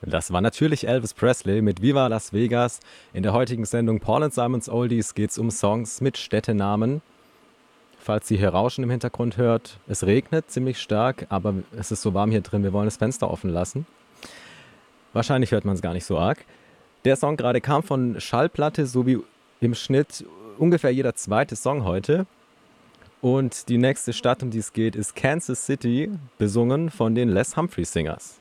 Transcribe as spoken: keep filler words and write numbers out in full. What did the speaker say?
Das war natürlich Elvis Presley mit Viva Las Vegas. In der heutigen Sendung Paul and Simons Oldies geht es um Songs mit Städtenamen. Falls ihr hier Rauschen im Hintergrund hört, es regnet ziemlich stark, aber es ist so warm hier drin, wir wollen das Fenster offen lassen. Wahrscheinlich hört man es gar nicht so arg. Der Song gerade kam von Schallplatte, so wie im Schnitt ungefähr jeder zweite Song heute. Und die nächste Stadt, um die es geht, ist Kansas City, besungen von den Les Humphrey Singers.